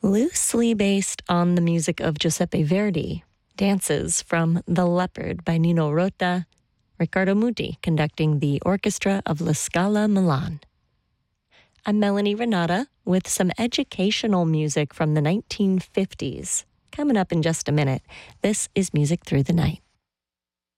Loosely based on the music of Giuseppe Verdi, Dances from The Leopard by Nino Rota, Riccardo Muti conducting the orchestra of La Scala Milan. I'm Melanie Renata with some educational music from the 1950s. Coming up in just a minute, this is Music Through the Night.